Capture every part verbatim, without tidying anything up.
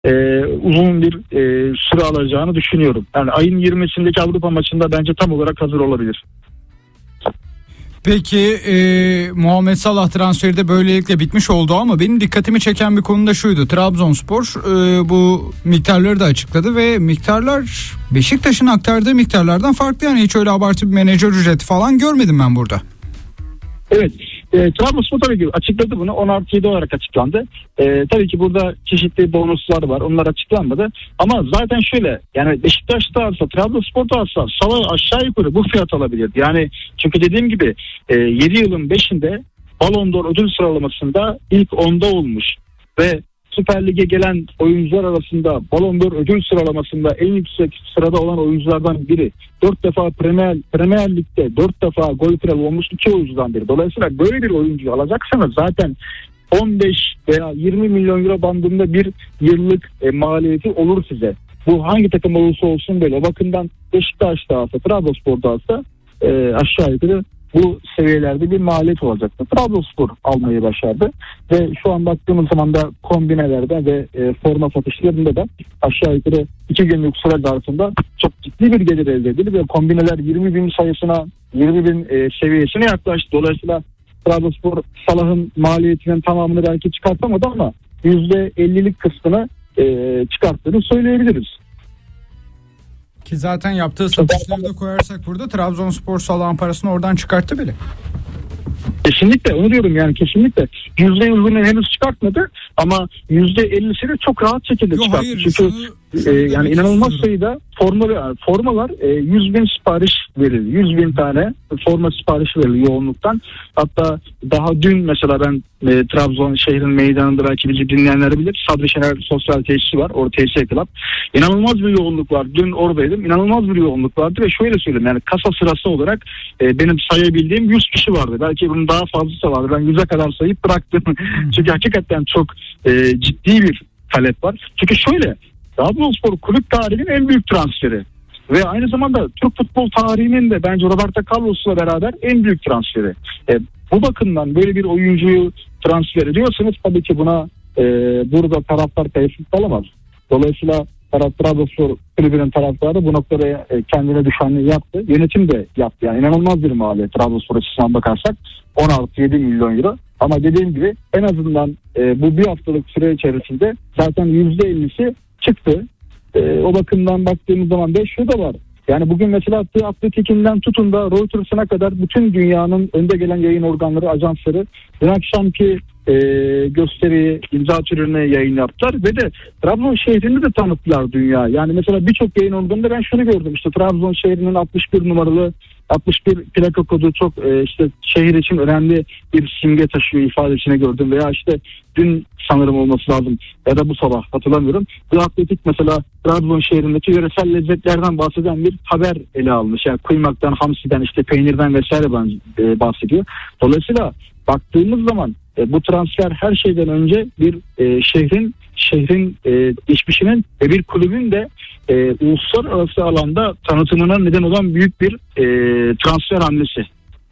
e, uzun bir e, süre alacağını düşünüyorum. Yani ayın yirmisindeki Avrupa maçında bence tam olarak hazır olabilir. Peki e, Muhammed Salah transferi de böylelikle bitmiş oldu ama benim dikkatimi çeken bir konu da şuydu. Trabzonspor e, bu miktarları da açıkladı ve miktarlar Beşiktaş'ın aktardığı miktarlardan farklı. Yani hiç öyle abartı bir menajer ücreti falan görmedim ben burada. Evet. E, Trabzonspor tabii ki açıkladı bunu. on artı yedi olarak açıklandı. E, tabii ki burada çeşitli bonuslar var. Onlar açıklanmadı. Ama zaten şöyle, yani Beşiktaş'ta alsa, Trabzonspor'da alsa Salah aşağı yukarı bu fiyat alabilir. Yani çünkü dediğim gibi e, yedi yılın beşinde Ballon d'Or ödül sıralamasında ilk onda olmuş ve Süper Lig'e gelen oyuncular arasında Ballon d'Or ödül sıralamasında en yüksek sırada olan oyunculardan biri. Dört defa Premier, Premier Lig'de dört defa gol kralı olmuş iki oyuncudan biri. Dolayısıyla böyle bir oyuncuyu alacaksanız zaten on beş veya yirmi milyon euro bandında bir yıllık e, maliyeti olur size. Bu hangi takım olursa olsun böyle. O bakımdan Beşiktaş'ta alsa, Trabzonspor'da alsa e, aşağı yukarı bu seviyelerde bir maliyet olacaktı. Trabzonspor almayı başardı ve şu an baktığımız zaman da kombinelerde ve e, forma satışlarında da aşağı yukarı iki günlük süre zarfında çok ciddi bir gelir elde edildi ve kombineler yirmi bin sayısına, yirmi bin e, seviyesine yaklaştı. Dolayısıyla Trabzonspor Salah'ın maliyetinin tamamını belki çıkartamadı ama yüzde ellilik kısmını e, çıkarttığını söyleyebiliriz. Ki zaten yaptığı satışları da koyarsak burada Trabzonspor Salah'ın parasını oradan çıkarttı bile. Kesinlikle onu diyorum, yani kesinlikle. yüzde yüzünü henüz çıkartmadı ama yüzde ellisini çok rahat şekilde Yo, çıkarttı. hayır, Çünkü e, yani inanılmaz istiyorum. sayıda forma, formalar e, yüz bin sipariş verildi. yüz bin tane forma siparişi verildi yoğunluktan. Hatta daha dün mesela ben e, Trabzon şehrin meydanında, belki bizi dinleyenler bilir, Sadri Şener sosyal tesisi var. Orada tesis club. İnanılmaz bir yoğunluk var. Dün oradaydım. İnanılmaz bir yoğunluk vardı ve şöyle söyleyeyim, yani kasa sırası olarak e, benim sayabildiğim yüz kişi vardı. Belki bunun daha fazlası vardı. Ben yüze kadar sayıp bıraktım. Çünkü hakikaten çok e, ciddi bir talep var. Çünkü şöyle, Trabzonspor kulüp tarihinin en büyük transferi ve aynı zamanda Türk futbol tarihinin de bence Roberto Carlos'la beraber en büyük transferi. E, bu bakımdan böyle bir oyuncuyu transfer ediyorsanız tabii ki buna e, burada taraftar teessüf alamaz. Dolayısıyla Trabzonspor kulübünün taraftarı bu noktada e, kendine düşeni yaptı. Yönetim de yaptı. Yani inanılmaz bir maliyet Trabzonspor açısından bakarsak on altı yedi milyon euro. Ama dediğim gibi en azından e, bu bir haftalık süre içerisinde zaten yüzde ellisi çıktı. E, o bakımdan baktığımız zaman da şu da var. Yani bugün mesela Atletik'inden tutun da Reuters'ına kadar bütün dünyanın önde gelen yayın organları, ajansları dün akşamki e, gösteriyi, imza törenine yayın yaptılar ve de Trabzon şehrini de tanıttılar dünya. Yani mesela birçok yayın organında ben şunu gördüm, işte Trabzon şehrinin altmış bir numaralı altmış bir plaka kodu çok e, işte şehir için önemli bir simge taşıyor ifadesini gördüm. Veya işte dün sanırım olması lazım ya da bu sabah hatırlamıyorum. The Athletic mesela Trabzon şehrindeki yöresel lezzetlerden bahseden bir haber ele almış. Yani kuymaktan, hamsiden, işte peynirden vesaire bahsediyor. Dolayısıyla baktığımız zaman e, bu transfer her şeyden önce bir e, şehrin şehrin e, geçmişinin ve bir kulübün de e, uluslararası alanda tanıtımına neden olan büyük bir e, transfer hamlesi.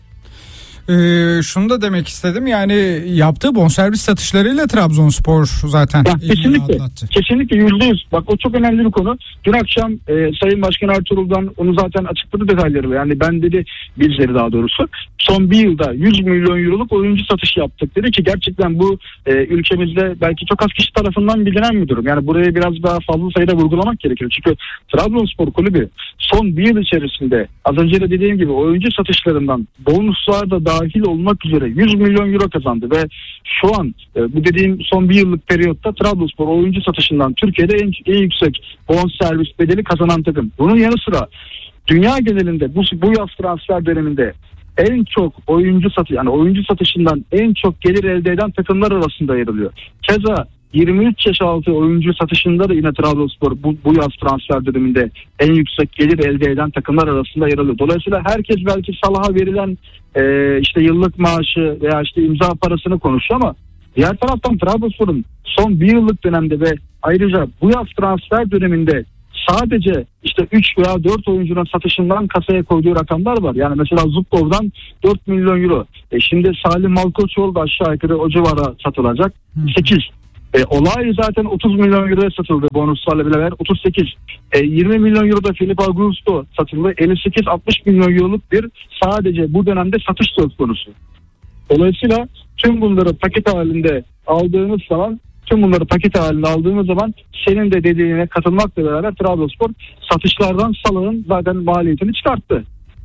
Ee, şunu da demek istedim, yani yaptığı bonservis satışlarıyla Trabzonspor zaten ya, kesinlikle atlattı. Kesinlikle yüzde yüz. Bak o çok önemli bir konu. Dün akşam e, Sayın Başkan Ertuğrul'dan onu zaten açıkladı detayları. Yani ben dedi, bizleri daha doğrusu son bir yılda yüz milyon euroluk oyuncu satışı yaptık dedi ki gerçekten bu e, ülkemizde belki çok az kişi tarafından bilinen bir durum. Yani buraya biraz daha fazla sayıda vurgulamak gerekiyor. Çünkü Trabzonspor kulübü son bir yıl içerisinde az önce de dediğim gibi oyuncu satışlarından bonuslar da dahil olmak üzere yüz milyon euro kazandı ve şu an e, bu dediğim son bir yıllık periyotta Trabzonspor oyuncu satışından Türkiye'de en, en yüksek bonservis bedeli kazanan takım. Bunun yanı sıra dünya genelinde bu, bu yaz transfer döneminde en çok oyuncu satı yani oyuncu satışından en çok gelir elde eden takımlar arasında yer alıyor. Keza yirmi üç yaş altı oyuncu satışında da yine Trabzonspor bu, bu yaz transfer döneminde en yüksek gelir elde eden takımlar arasında yer alıyor. Dolayısıyla herkes belki Salah'a verilen e, işte yıllık maaşı veya işte imza parasını konuşuyor ama diğer taraftan Trabzonspor'un son bir yıllık dönemde ve ayrıca bu yaz transfer döneminde sadece işte üç veya dört oyuncunun satışından kasaya koyduğu rakamlar var. Yani mesela Zubkov'dan dört milyon euro. E şimdi Salim Malkoçoğlu da aşağı yukarı o civara satılacak. sekiz. E, olay zaten otuz milyon euroya satıldı bonuslarla beraber, otuz sekiz. E, yirmi milyon euroda Felipe Augusto satıldı. elli sekiz altmış milyon euroluk bir sadece bu dönemde satış söz konusu. Dolayısıyla tüm bunları paket halinde aldığınız zaman, tüm bunları paket halinde aldığınız zaman senin de dediğine katılmakla beraber Trabzonspor satışlardan Salah'ın zaten maliyetini çıkarttı.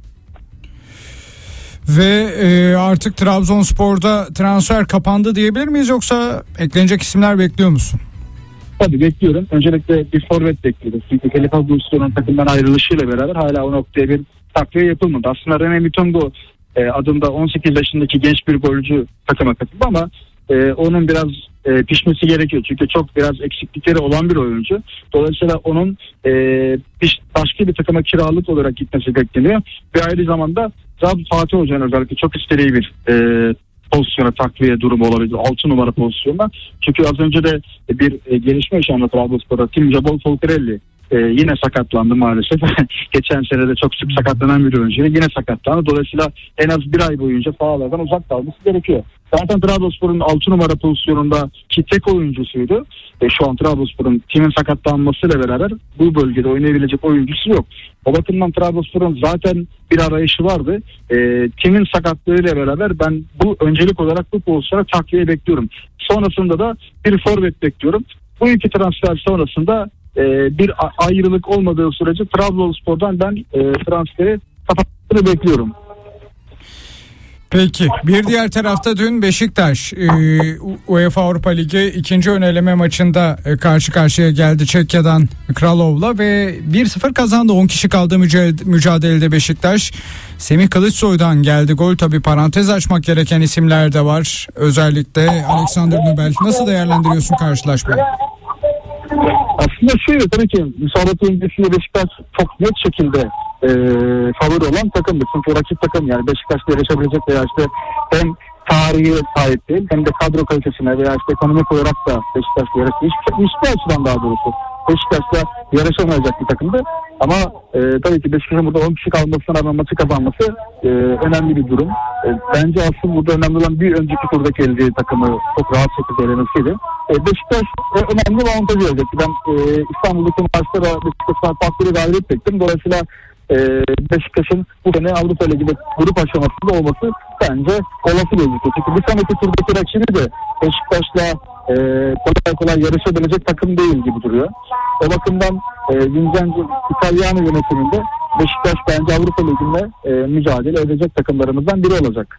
Ve e, artık Trabzonspor'da transfer kapandı diyebilir miyiz, yoksa eklenecek isimler bekliyor musun? Tabii bekliyorum. Öncelikle bir forvet bekliyoruz. Çünkü Felipe Augusto'nun takımdan ayrılışıyla beraber hala o noktaya bir takviye yapılmadı. Aslında Rene Mutombo e, adında on sekiz yaşındaki genç bir golcü takıma katıldı ama e, onun biraz e, pişmesi gerekiyor. Çünkü çok biraz eksiklikleri olan bir oyuncu. Dolayısıyla onun e, piş, başka bir takıma kiralık olarak gitmesi bekleniyor. Ve aynı zamanda Fatih Hoca'nın özellikle çok istediği bir e, pozisyona takviye durumu olabilir. altı numara pozisyonda. Çünkü az önce de bir e, gelişme yaşandı Trabzonspor'da. Tim Jabol Folcarelli e, yine sakatlandı maalesef. Geçen sene de çok sık sakatlanan bir oyuncu yine sakatlandı. Dolayısıyla en az bir ay boyunca sahalardan uzak kalması gerekiyor. Zaten Trabzonspor'un altı numara pozisyonunda ki tek oyuncusuydu. E, şu an Trabzonspor'un Tim'in sakatlanmasıyla beraber bu bölgede oynayabilecek oyuncusu yok. O bakımdan Trabzonspor'un zaten bir arayışı vardı. E, Tim'in sakatlığıyla beraber ben bu öncelik olarak bu pozisyona takviye bekliyorum. Sonrasında da bir forvet bekliyorum. Bu iki transfer sonrasında e, bir ayrılık olmadığı sürece Trabzonspor'dan ben e, transferi kapatmasını bekliyorum. Peki, bir diğer tarafta dün Beşiktaş e, UEFA Avrupa Ligi ikinci ön eleme maçında e, karşı karşıya geldi Çekya'dan Kralov'la ve bir sıfır kazandı. on kişi kaldığı mücadelede Beşiktaş. Semih Kılıçsoy'dan geldi gol. Tabi parantez açmak gereken isimler de var. Özellikle Alexander Nubel. Nasıl değerlendiriyorsun karşılaşmayı? Aslında şöyle, tabii ki müsabaka öncesinde Beşiktaş çok net şekilde e, favori olan takımdı. Çünkü rakip takım, yani Beşiktaş'la yarışabilecek veya işte hem tarihi sahip değil hem de kadro kalitesine veya işte ekonomik olarak da Beşiktaş'la yarıştı. Hiçbir, hiçbir açıdan daha doğrusu Beşiktaş'la yarışamayacak bir takımdı. Ama e, tabii ki Beşiktaş'ın burada on kişi kalmasına rağmen maçı kazanması e, önemli bir durum. E, bence asıl burada önemli olan bir önceki turdaki eldiği takımı çok rahat şekilde elemesiydi. E, Beşiktaş e, önemli bir avantajı olacaktı. Ben e, İstanbul'daki maçta da Beşiktaş'tan farklı bir galibiyet bekledim. Dolayısıyla e, Beşiktaş'ın bu sene Avrupa Ligi'de grup aşamasında olması bence olası gözüküyor. Çünkü bir sonraki turdaki rakibi de Beşiktaş'la e, kolay kolay yarışabilecek takım değil gibi duruyor. O bakımdan e, Vincenzo İtalyan yönetiminde Beşiktaş bence Avrupa Ligi'nde e, mücadele edecek takımlarımızdan biri olacak.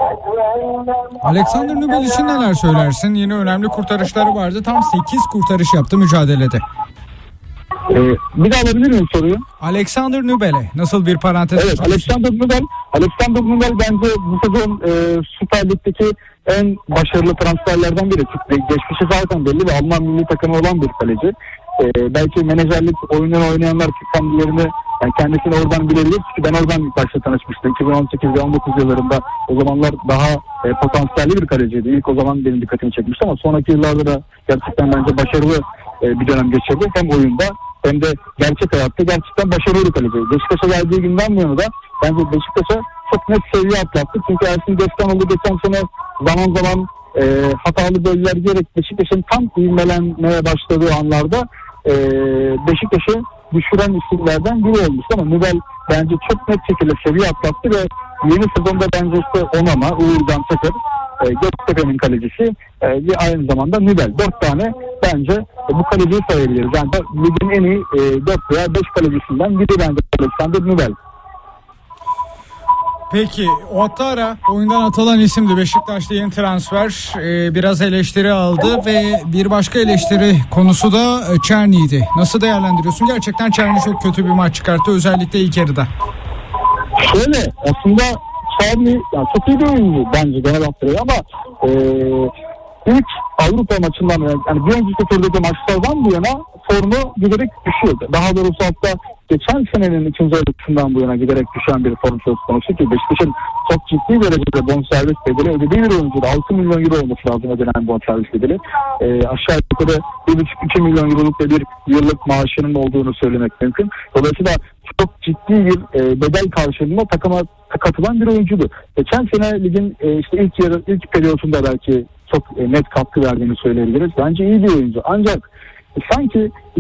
Alexander Nubel için neler söylersin? Yine önemli kurtarışları vardı. Tam sekiz kurtarış yaptı mücadelede. Ee, bir daha alabilir miyim soruyu? Alexander Nubel'e nasıl bir parantez? Evet, Alexander Nubel, Alexander Nubel bence bu sezon e, Süper Lig'deki en başarılı transferlerden biri. Çünkü geçmişi zaten belli ve Alman milli takımı olan bir kaleci. E, belki menajerlik oyununu oynayanlar kendilerini, yani kendisini oradan bilebilir. Çünkü ben oradan ilk başta tanışmıştım. iki bin on sekiz ve on dokuz yıllarında o zamanlar daha e, potansiyelli bir kaleciydi. İlk o zaman benim dikkatimi çekmişti ama sonraki yıllarda da gerçekten bence başarılı e, bir dönem geçirdi. Hem oyunda hem de gerçek hayatta gerçekten başarılı bir kaleci. Beşiktaş'a geldiği günden bu yana da bence Beşiktaş'a çok net seviye atlattı. Çünkü Ersin Destanoğlu geçen sene zaman zaman e, hatalı goller yiyerek Beşiktaş'ın tam ivmelenmeye başladığı anlarda e, Beşiktaş'ı düşüren isimlerden biri olmuş. Ama Nubel bence çok net şekilde seviye atlattı ve yeni sezonda bence işte Onama, Uğur Canseker, e, Göztepe'nin kalecisi e, ve aynı zamanda Nubel. Dört tane bence e, bu kaleciyi sayabiliriz. Yani ligin en iyi e, dört veya beş kalecisinden biri bence Alexander Nubel. Peki Ouattara oyundan atılan isimdi. Beşiktaş'ta yeni transfer. Ee, biraz eleştiri aldı ve bir başka eleştiri konusu da Çerni'ydi. Nasıl değerlendiriyorsun? Gerçekten Çerni çok kötü bir maç çıkarttı. Özellikle ilk yarıda. Şöyle aslında Çerni yani çok iyi bir oyuncu bence genel hatlarıyla ama e, ilk Avrupa maçından yani bir önceki turdaki maçlardan bu yana formu giderek düşüyordu. Daha doğrusu hatta geçen senenin ikinci yarısından bu yana giderek düşen bir form söz konusu ki Beşiktaş'ın çok ciddi derecede bonservis bedeli ödediği bir oyuncu. altı milyon euro olması lazım ödenen bonservis bedeli. E, aşağı yukarı bir buçuk iki milyon euroluk bir yıllık maaşının olduğunu söylemek mümkün. Dolayısıyla çok ciddi bir e, bedel karşılığında takıma katılan bir oyuncuydu. Geçen sene ligin e, işte ilk yarı ilk periyotunda belki çok e, net katkı verdiğini söyleyebiliriz. Bence iyi bir oyuncu. Ancak e, sanki